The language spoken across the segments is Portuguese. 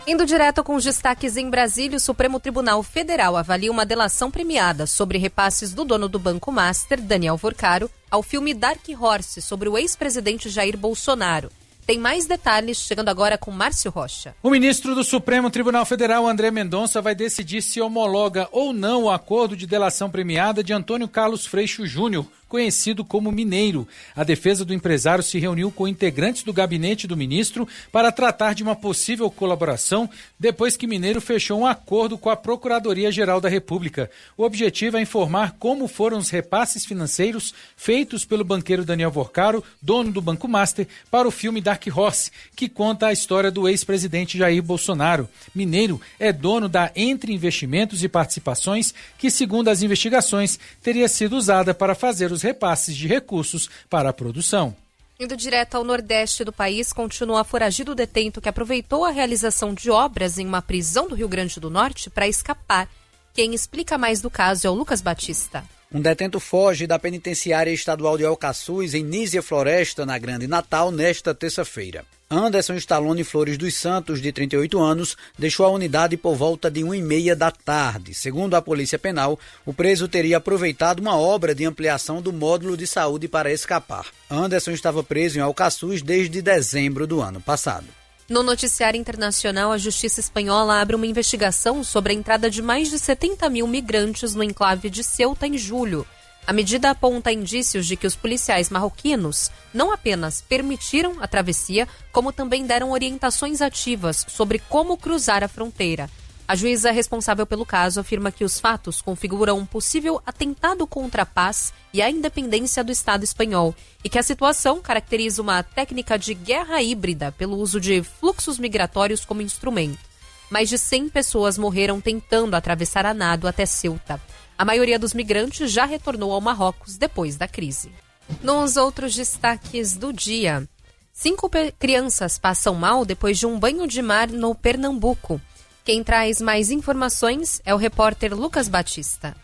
Indo direto com os destaques em Brasília, o Supremo Tribunal Federal avalia uma delação premiada sobre repasses do dono do Banco Master, Daniel Vorcaro, ao filme Dark Horse, sobre o ex-presidente Jair Bolsonaro. Tem mais detalhes, chegando agora com Márcio Rocha. O ministro do Supremo Tribunal Federal, André Mendonça, vai decidir se homologa ou não o acordo de delação premiada de Antônio Carlos Freixo Júnior, conhecido como Mineiro. A defesa do empresário se reuniu com integrantes do gabinete do ministro para tratar de uma possível colaboração depois que Mineiro fechou um acordo com a Procuradoria-Geral da República. O objetivo é informar como foram os repasses financeiros feitos pelo banqueiro Daniel Vorcaro, dono do Banco Master, para o filme Dark Horse, que conta a história do ex-presidente Jair Bolsonaro. Mineiro é dono da Entre Investimentos e Participações, que, segundo as investigações, teria sido usada para fazer os repasses de recursos para a produção. Indo direto ao nordeste do país, continua foragido o detento que aproveitou a realização de obras em uma prisão do Rio Grande do Norte para escapar. Quem explica mais do caso é o Lucas Batista. Um detento foge da penitenciária estadual de Alcaçuz, em Nísia Floresta, na Grande Natal, nesta terça-feira. Anderson Stallone Flores dos Santos, de 38 anos, deixou a unidade por volta de 1h30 da tarde. Segundo a Polícia Penal, o preso teria aproveitado uma obra de ampliação do módulo de saúde para escapar. Anderson estava preso em Alcaçuz desde dezembro do ano passado. No noticiário internacional, a Justiça Espanhola abre uma investigação sobre a entrada de mais de 70 mil migrantes no enclave de Ceuta em julho. A medida aponta indícios de que os policiais marroquinos não apenas permitiram a travessia, como também deram orientações ativas sobre como cruzar a fronteira. A juíza responsável pelo caso afirma que os fatos configuram um possível atentado contra a paz e a independência do Estado espanhol e que a situação caracteriza uma técnica de guerra híbrida pelo uso de fluxos migratórios como instrumento. Mais de 100 pessoas morreram tentando atravessar a nado até Ceuta. A maioria dos migrantes já retornou ao Marrocos depois da crise. Nos outros destaques do dia, 5 crianças passam mal depois de um banho de mar no Pernambuco. Quem traz mais informações é o repórter Lucas Batista.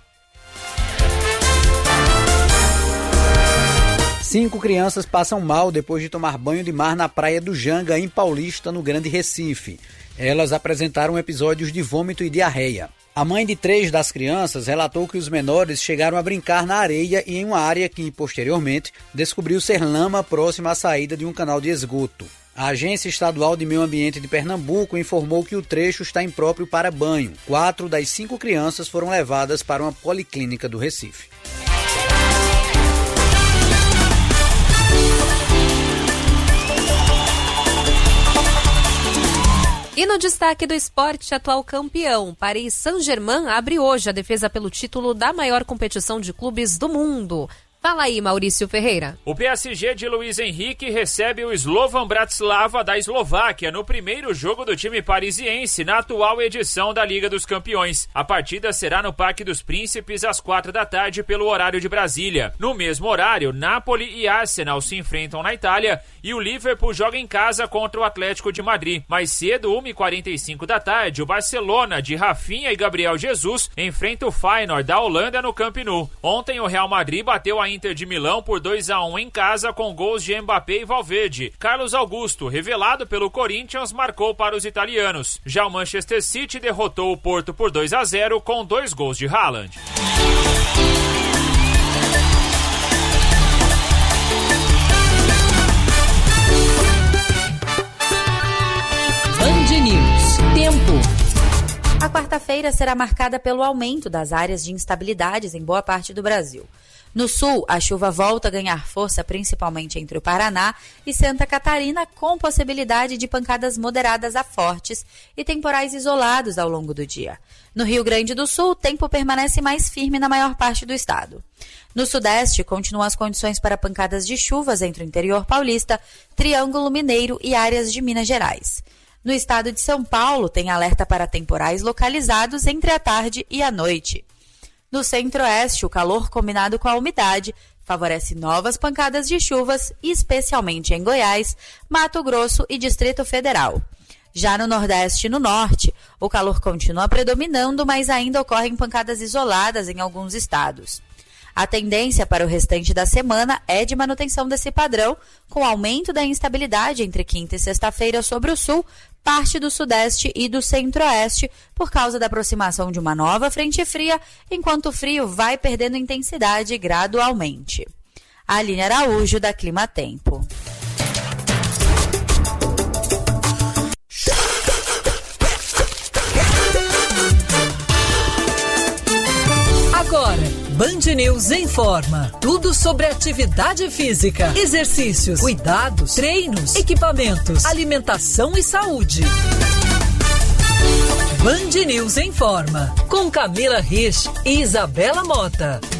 5 crianças passam mal depois de tomar banho de mar na praia do Janga, em Paulista, no Grande Recife. Elas apresentaram episódios de vômito e diarreia. A mãe de 3 das crianças relatou que os menores chegaram a brincar na areia e em uma área que, posteriormente, descobriu ser lama próxima à saída de um canal de esgoto. A Agência Estadual de Meio Ambiente de Pernambuco informou que o trecho está impróprio para banho. 4 das 5 crianças foram levadas para uma policlínica do Recife. E no destaque do esporte, atual campeão, Paris Saint-Germain abre hoje a defesa pelo título da maior competição de clubes do mundo. Fala aí, Maurício Ferreira. O PSG de Luiz Henrique recebe o Slovan Bratislava da Eslováquia no primeiro jogo do time parisiense na atual edição da Liga dos Campeões. A partida será no Parque dos Príncipes às 4 da tarde pelo horário de Brasília. No mesmo horário, Napoli e Arsenal se enfrentam na Itália e o Liverpool joga em casa contra o Atlético de Madrid. Mais cedo, 1h45 da tarde, o Barcelona de Rafinha e Gabriel Jesus enfrenta o Feyenoord da Holanda no Camp Nou. Ontem o Real Madrid bateu a Inter de Milão por 2-1 em casa com gols de Mbappé e Valverde. Carlos Augusto, revelado pelo Corinthians, marcou para os italianos. Já o Manchester City derrotou o Porto por 2-0 com 2 gols de Haaland. Band News. Tempo. A quarta-feira será marcada pelo aumento das áreas de instabilidades em boa parte do Brasil. No sul, a chuva volta a ganhar força principalmente entre o Paraná e Santa Catarina, com possibilidade de pancadas moderadas a fortes e temporais isolados ao longo do dia. No Rio Grande do Sul, o tempo permanece mais firme na maior parte do estado. No sudeste, continuam as condições para pancadas de chuvas entre o interior paulista, Triângulo Mineiro e áreas de Minas Gerais. No estado de São Paulo, tem alerta para temporais localizados entre a tarde e a noite. No centro-oeste, o calor combinado com a umidade favorece novas pancadas de chuvas, especialmente em Goiás, Mato Grosso e Distrito Federal. Já no nordeste e no norte, o calor continua predominando, mas ainda ocorrem pancadas isoladas em alguns estados. A tendência para o restante da semana é de manutenção desse padrão, com aumento da instabilidade entre quinta e sexta-feira sobre o sul, parte do sudeste e do centro-oeste, por causa da aproximação de uma nova frente fria, enquanto o frio vai perdendo intensidade gradualmente. Aline Araújo, da Clima Tempo. Agora, Band News informa. Tudo sobre atividade física, exercícios, cuidados, treinos, equipamentos, alimentação e saúde. Band News informa. Com Camila Rich e Isabela Mota.